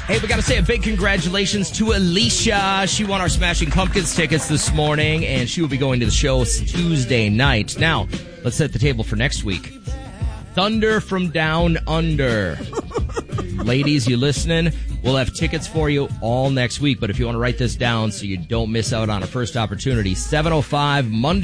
Hey, we got to say a big congratulations to Alicia. She won our Smashing Pumpkins tickets this morning, and she will be going to the show Tuesday night. Now, let's set the table for next week. Thunder from Down Under. Ladies, you listening? We'll have tickets for you all next week, but if you want to write this down so you don't miss out on a first opportunity, 7:05 Monday.